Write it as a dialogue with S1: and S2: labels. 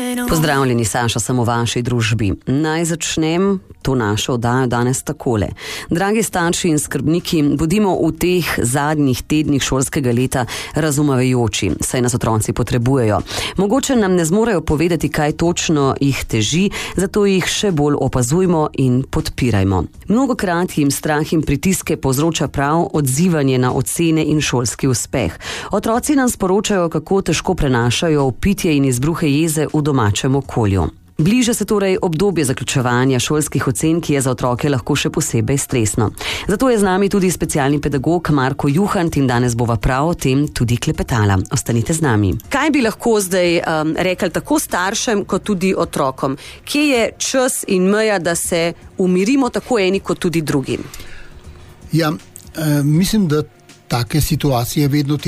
S1: Pozdravljeni, Saša, sem v vaši družbi. Naj začnem to našo oddajo danes takole. Dragi starši in skrbniki, bodimo v teh zadnjih tednih šolskega leta razumevajoči, saj nas otroci potrebujejo. Mogoče nam ne zmorejo povedati, kaj točno jih teži, zato jih še bolj opazujmo in podpirajmo. Mnogokrat jim strah in pritiske povzroča prav odzivanje na ocene in šolski uspeh. Otroci nam sporočajo, kako težko prenašajo vpitje in izbruhe jeze v domačem okolju. Bliže se torej obdobje zaključevanja šolskih ocen, ki je za otroke lahko še posebej stresno. Zato je z nami tudi specialni pedagog Marko Juhant in danes bova prav o tem tudi klepetala. Ostanite z nami. Kaj bi lahko zdaj rekli tako staršem kot tudi otrokom? Kje je čas in meja, da se umirimo tako eni kot tudi drugi?
S2: Ja, mislim, da take situacije vedno